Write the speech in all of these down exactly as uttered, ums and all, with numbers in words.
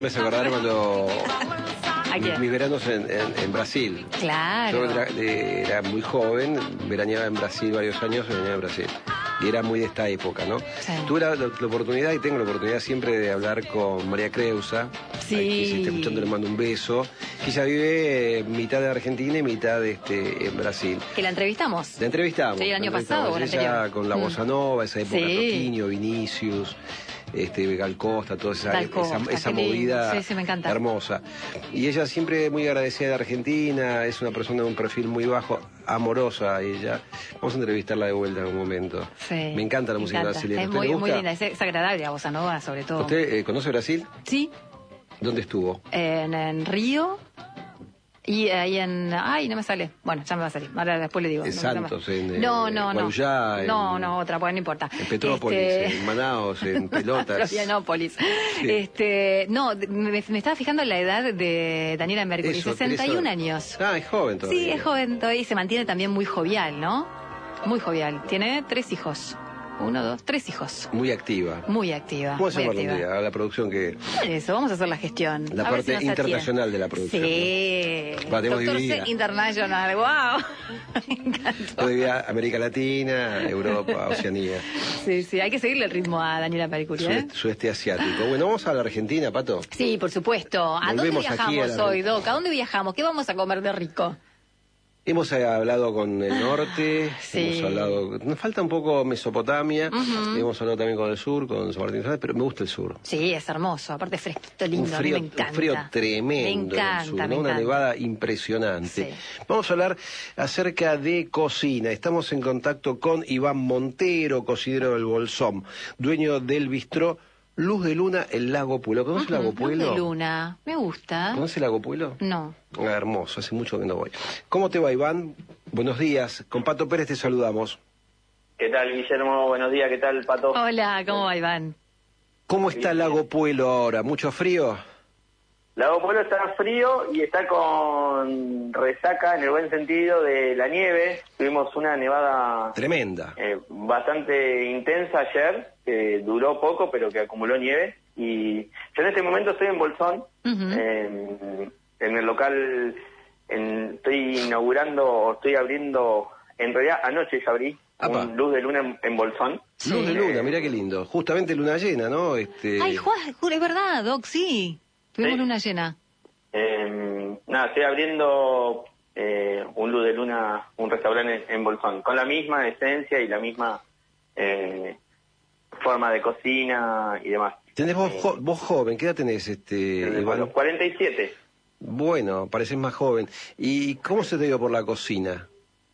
Me hace acordar cuando mis, mis veranos en, en, en Brasil. Claro. Yo era, era muy joven, veraneaba en Brasil varios años, veraneaba en Brasil. Y era muy de esta época, ¿no? Sí. Tuve la, la, la oportunidad, y tengo la oportunidad siempre, de hablar con María Creusa. Sí. Aquí, si está escuchando, le mando un beso. Que ella vive eh, mitad de Argentina y mitad de este, en Brasil. Que la entrevistamos. La entrevistamos. Sí, el año pasado. Ella con la bossa nova, esa época, sí. Toquinho, Vinicius... Este, Gal Costa, toda esa, Gal Costa, esa, esa qué movida sí, sí, me encanta. hermosa. Y ella siempre muy agradecida de Argentina, es una persona de un perfil muy bajo, amorosa ella. Vamos a entrevistarla de vuelta en un momento. Sí, me encanta la me música encanta. brasileña. Es muy, muy linda, es, es agradable la bossa nova, sobre todo. ¿Usted eh, conoce Brasil? Sí. ¿Dónde estuvo? En, en Río. Y ahí en... Ay, no me sale. Bueno, ya me va a salir. Ahora después le digo. En no, Santos, en No, no, no. Guarujá, no, en, no, otra, pues no importa. En Petrópolis, este... en Manaos, en Pelotas. Florianópolis. Sí. Este, no, me, me estaba fijando en la edad de Daniela Mercury. Eso, sesenta y un años. Ah, es joven todavía. Sí, es joven todavía y se mantiene también muy jovial, ¿no? Muy jovial. Tiene tres hijos. Uno, dos, tres hijos. Muy activa. Muy activa. ¿Cómo se muy llama un día? A la producción que... Eso, vamos a hacer la gestión. La a ver parte si nos internacional atiende. de la producción. Sí. ¿No? Va, Doctor C Internacional, wow. Me encantó. Todavía América Latina, Europa, Oceanía. Sí, sí, hay que seguirle el ritmo a Daniela Mercury, ¿eh? Sudeste, sudeste asiático. Bueno, vamos a la Argentina, Pato. Sí, por supuesto. ¿A Volvemos dónde aquí viajamos a la... hoy, Doc? ¿A dónde viajamos? ¿Qué vamos a comer de rico? Hemos eh, hablado con el norte, sí. hemos hablado... Nos falta un poco Mesopotamia, uh-huh. hemos hablado también con el sur, con San Martín, pero me gusta el sur. Sí, es hermoso, aparte fresquito, lindo, un frío, a mí me encanta. Un frío tremendo me encanta, en el sur, me ¿no? Una encanta. nevada impresionante. Sí. Vamos a hablar acerca de cocina. Estamos en contacto con Iván Montero, cocinero del Bolsón, dueño del bistró Luz de Luna, el Lago Puelo. ¿Conoce el uh-huh. Lago Puelo? Luz de Luna, me gusta. ¿Conoce el Lago Puelo? No. Ah, hermoso, hace mucho que no voy. ¿Cómo te va, Iván? Buenos días. Con Pato Pérez te saludamos. ¿Qué tal, Guillermo? Buenos días. ¿Qué tal, Pato? Hola, ¿cómo va, Iván? ¿Cómo está el Lago Puelo ahora? ¿Mucho frío? Lago Puelo está frío y está con resaca, en el buen sentido, de la nieve. Tuvimos una nevada... Tremenda. Eh, bastante intensa ayer, que duró poco, pero que acumuló nieve. Y yo en este momento estoy en Bolsón, uh-huh. en, en el local... En, estoy inaugurando, o estoy abriendo... En realidad, anoche ya abrí Apa. un Luz de Luna en, en Bolsón. Sí. Luz de Luna, mirá qué lindo. Justamente luna llena, ¿no? Este... Ay, Juan, es verdad, Doc, sí. Tuvimos Sí. luna llena. Eh, nada, estoy abriendo eh, un Luz de Luna, un restaurante en, en Bolsón, con la misma esencia y la misma eh, forma de cocina y demás. Tenés vos, Eh, jo vos joven, ¿qué edad tenés, este, desde Iván? los cuarenta y siete. Bueno, pareces más joven. ¿Y cómo se te dio por la cocina?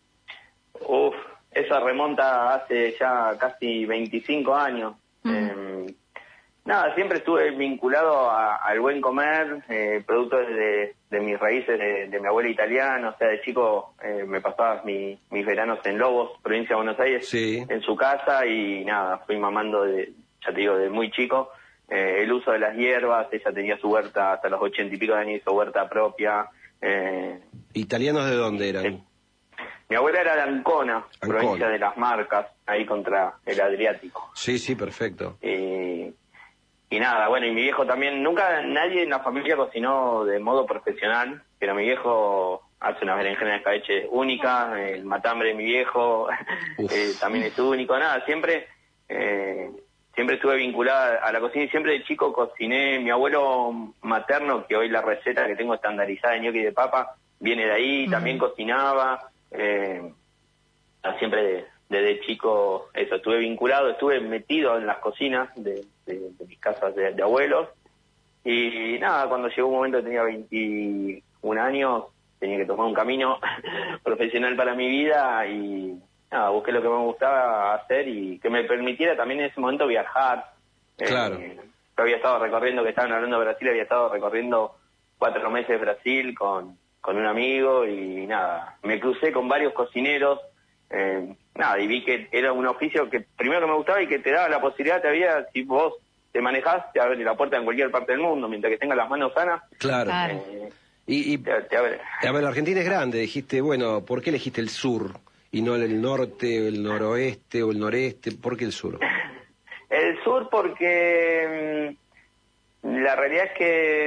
Uf, esa remonta hace ya casi veinticinco años. Mm. Eh, nada, siempre estuve vinculado a- al buen comer, eh, producto de, de mis raíces de, de mi abuela italiana. O sea, de chico eh, me pasaba mi- mis veranos en Lobos, provincia de Buenos Aires, Sí. en su casa, y nada, fui mamando, de, ya te digo, de muy chico. Eh, el uso de las hierbas, ella tenía su huerta hasta los ochenta y pico de años, hizo huerta propia. Eh, ¿Italianos de dónde eran? sí. Mi abuela era de Ancona, Ancona. provincia de Las Marcas, ahí contra el Adriático. Sí, sí, perfecto. Y, y nada, bueno, y mi viejo también, nunca nadie en la familia cocinó de modo profesional, pero mi viejo hace unas berenjenas de escabeche únicas, el matambre de mi viejo eh, también es único, nada, siempre... Eh, Siempre estuve vinculada a la cocina y siempre de chico cociné. Mi abuelo materno, que hoy la receta que tengo estandarizada de ñoqui de papa, viene de ahí, Uh-huh. también cocinaba. Eh, siempre desde de chico, eso, estuve vinculado, estuve metido en las cocinas de, de, de mis casas de, de abuelos. Y nada, cuando llegó un momento, tenía veintiún años, tenía que tomar un camino profesional para mi vida y... Nada, busqué lo que me gustaba hacer y que me permitiera también en ese momento viajar. Claro. Eh, yo había estado recorriendo, que estaban hablando de Brasil, había estado recorriendo cuatro meses de Brasil con, con un amigo y nada, me crucé con varios cocineros, eh, nada, y vi que era un oficio que primero que me gustaba y que te daba la posibilidad, te había, si vos te manejás, te abre la puerta en cualquier parte del mundo, mientras que tengas las manos sanas. Claro. Claro. Eh, Y, y te, te abre. a ver, la Argentina es grande. Dijiste, bueno, ¿por qué elegiste el sur y no el norte, o el noroeste o el noreste? ¿Por qué el sur? El sur porque... La realidad es que